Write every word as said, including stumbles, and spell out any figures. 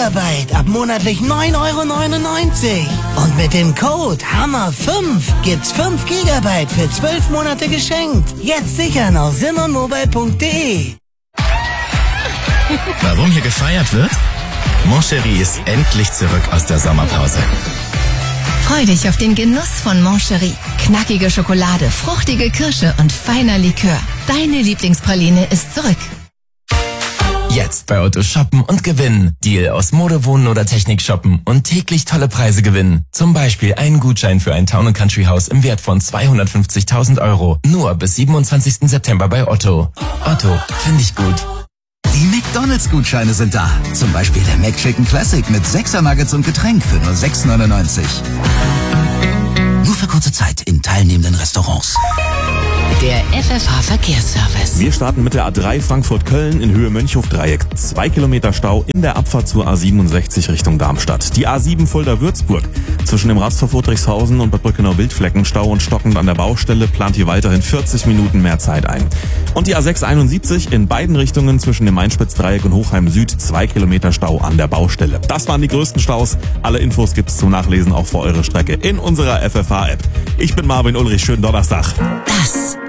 Gigabyte ab monatlich neun Euro neunundneunzig. Und mit dem Code Hammer fünf gibt's fünf Gigabyte für zwölf Monate geschenkt. Jetzt sichern auf simonmobile punkt de. Warum hier gefeiert wird? Moncherie ist endlich zurück aus der Sommerpause. Freu dich auf den Genuss von Moncherie. Knackige Schokolade, fruchtige Kirsche und feiner Likör. Deine Lieblingspraline ist zurück. Jetzt bei Otto shoppen und gewinnen. Deal aus Mode, Wohnen oder Technik shoppen und täglich tolle Preise gewinnen. Zum Beispiel einen Gutschein für ein Town and Country Haus im Wert von zweihundertfünfzigtausend Euro. Nur bis siebenundzwanzigsten September bei Otto. Otto, finde ich gut. Die McDonalds-Gutscheine sind da. Zum Beispiel der McChicken Classic mit sechser Nuggets und Getränk für nur sechs neunundneunzig. Nur für kurze Zeit in teilnehmenden Restaurants. Der F F H-Verkehrsservice. Wir starten mit der A drei Frankfurt-Köln in Höhe Mönchhof-Dreieck. Zwei Kilometer Stau in der Abfahrt zur A siebenundsechzig Richtung Darmstadt. Die A sieben Fulda-Würzburg. Zwischen dem Rasthof Friedrichshausen und Bad Brückenau-Wildflecken Stau und stockend an der Baustelle, plant hier weiterhin vierzig Minuten mehr Zeit ein. Und die A sechs einundsiebzig in beiden Richtungen zwischen dem Main-Spitz-Dreieck und Hochheim Süd. Zwei Kilometer Stau an der Baustelle. Das waren die größten Staus. Alle Infos gibt's zum Nachlesen auch für eure Strecke in unserer F F H-App. Ich bin Marvin Ulrich. Schönen Donnerstag. Das